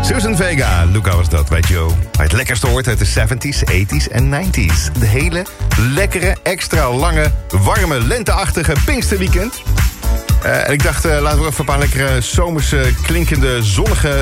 Susan Vega, Luca was dat bij Joe. Het lekkerste hoort uit de 70s, 80s en 90s. De hele lekkere, extra lange, warme, lenteachtige Pinksterweekend. En ik dacht, laten we even een paar lekkere zomerse, klinkende, zonnige